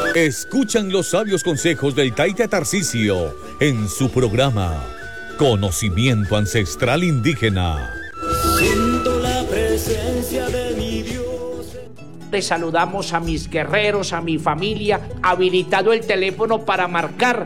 Escuchan los sabios consejos del Taita Tarcisio en su programa Conocimiento Ancestral Indígena. Siento la presencia de mi Dios. Les saludamos a mis guerreros, a mi familia. Habilitado el teléfono para marcar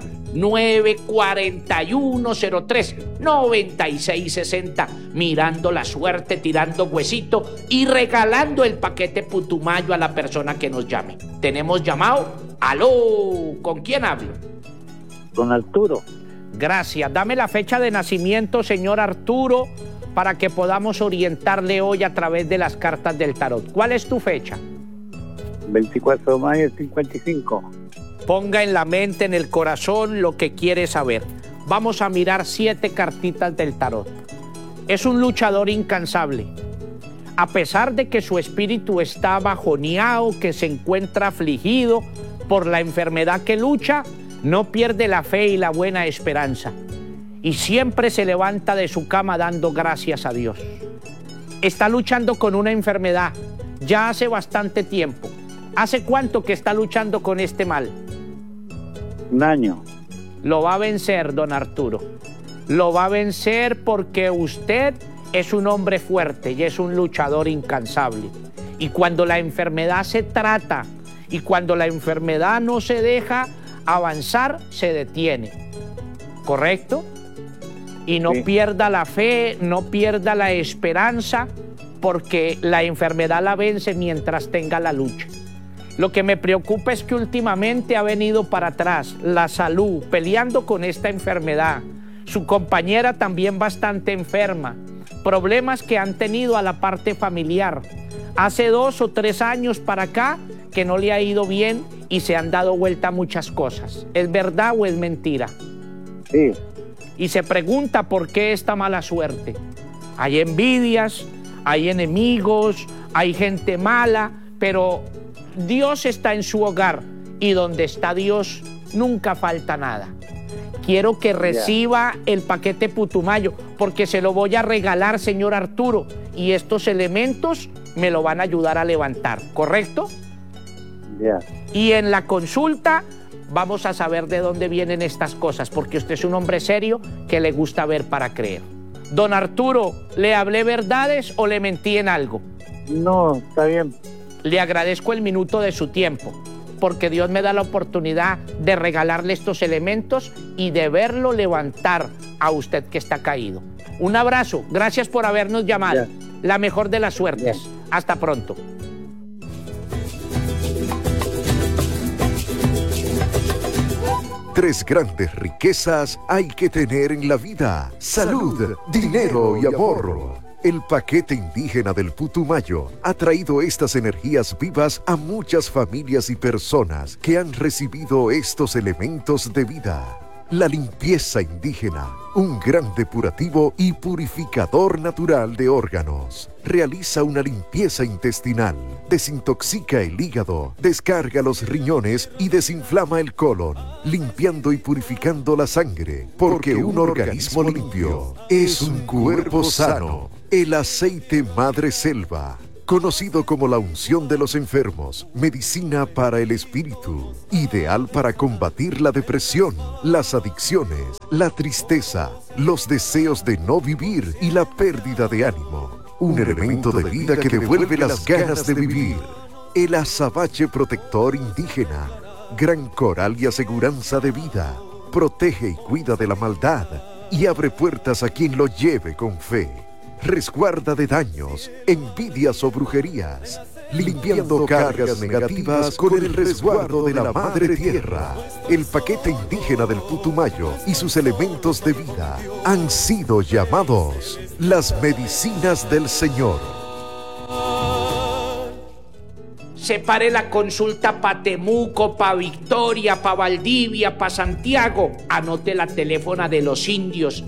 94103-9660. Mirando la suerte, tirando huesito y regalando el paquete Putumayo a la persona que nos llame. ¿Tenemos llamado? ¡Aló! ¿Con quién hablo? Don Arturo. Gracias. Dame la fecha de nacimiento, señor Arturo, para que podamos orientarle hoy a través de las cartas del tarot. ¿Cuál es tu fecha? 24 de mayo del 55. Ponga en la mente, en el corazón, lo que quiere saber. Vamos a mirar 7 cartitas del tarot. Es un luchador incansable. A pesar de que su espíritu está bajoneado, que se encuentra afligido por la enfermedad que lucha, no pierde la fe y la buena esperanza. Y siempre se levanta de su cama dando gracias a Dios. Está luchando con una enfermedad ya hace bastante tiempo. ¿Hace cuánto que está luchando con este mal? Un año. Lo va a vencer, don Arturo. Lo va a vencer porque usted es un hombre fuerte y es un luchador incansable. Y cuando la enfermedad se trata y cuando la enfermedad no se deja avanzar, se detiene. ¿Correcto? Y no pierda la fe, no pierda la esperanza, porque la enfermedad la vence mientras tenga la lucha. Lo que me preocupa es que últimamente ha venido para atrás la salud, peleando con esta enfermedad. Su compañera también bastante enferma. Problemas que han tenido a la parte familiar. Hace 2 o 3 años para acá que no le ha ido bien y se han dado vuelta muchas cosas. ¿Es verdad o es mentira? Sí. Y se pregunta por qué esta mala suerte. Hay envidias, hay enemigos, hay gente mala, pero Dios está en su hogar y donde está Dios nunca falta nada. Quiero que reciba el paquete Putumayo porque se lo voy a regalar, señor Arturo, y estos elementos me lo van a ayudar a levantar, ¿correcto? Y en la consulta vamos a saber de dónde vienen estas cosas, porque usted es un hombre serio que le gusta ver para creer. Don Arturo, ¿le hablé verdades o le mentí en algo? No, está bien. Le agradezco el minuto de su tiempo, porque Dios me da la oportunidad de regalarle estos elementos y de verlo levantar a usted que está caído. Un abrazo, gracias por habernos llamado. La mejor de las suertes. Hasta pronto. Tres grandes riquezas hay que tener en la vida: salud, dinero y amor. El paquete indígena del Putumayo ha traído estas energías vivas a muchas familias y personas que han recibido estos elementos de vida. La limpieza indígena, un gran depurativo y purificador natural de órganos. Realiza una limpieza intestinal, desintoxica el hígado, descarga los riñones y desinflama el colon, limpiando y purificando la sangre, porque un organismo limpio es un cuerpo sano. El aceite Madre Selva, conocido como la unción de los enfermos, medicina para el espíritu, ideal para combatir la depresión, las adicciones, la tristeza, los deseos de no vivir y la pérdida de ánimo. Un elemento de vida que devuelve las ganas de vivir. El azabache protector indígena, gran coral y aseguranza de vida. Protege y cuida de la maldad y abre puertas a quien lo lleve con fe. Resguarda de daños, envidias o brujerías, limpiando cargas negativas con el resguardo de la Madre Tierra. El paquete indígena del Putumayo y sus elementos de vida han sido llamados las medicinas del Señor. Separe la consulta pa' Temuco, pa' Victoria, pa' Valdivia, pa' Santiago. Anote la teléfono de los indios,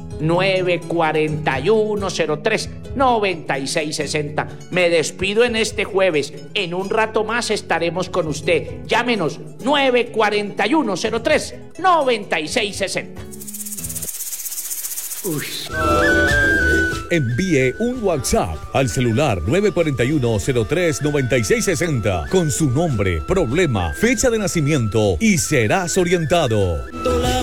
94103-9660. Me despido en este jueves. En un rato más estaremos con usted. Llámenos, 94103-9660. Envíe un WhatsApp al celular 941-03-9660 con su nombre, problema, fecha de nacimiento y serás orientado. La